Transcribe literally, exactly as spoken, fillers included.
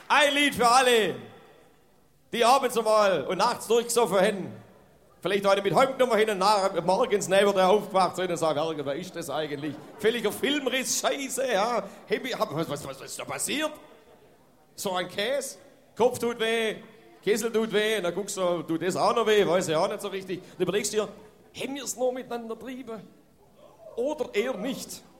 Ein Lied für alle, die abends einmal und nachts durchgesoffen haben. Vielleicht heute mit Heimnummer hin und nach, morgens neben der aufgewacht sind und sagen, Herr, wer ist das eigentlich? Völliger Filmriss, Scheiße, ja. Hey, was, was, was ist da passiert? So ein Käse, Kopf tut weh, Kessel tut weh, und dann guckst du, tut das auch noch weh, weiß ich auch nicht so richtig. Du überlegst dir, haben wir es nur miteinander trieben? Oder eher nicht?